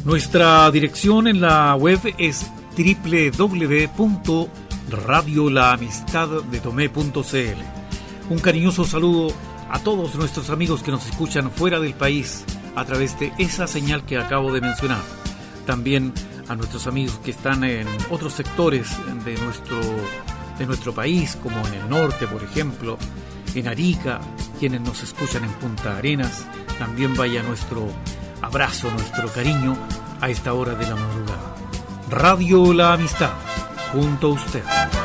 Nuestra dirección en la web es www.radiolaamistaddetomé.cl. Un cariñoso saludo a todos nuestros amigos que nos escuchan fuera del país a través de esa señal que acabo de mencionar. También a nuestros amigos que están en otros sectores de nuestro país, como en el norte, por ejemplo, en Arica, quienes nos escuchan en Punta Arenas. También vaya nuestro abrazo, nuestro cariño a esta hora de la madrugada. Radio La Amistad, junto a usted.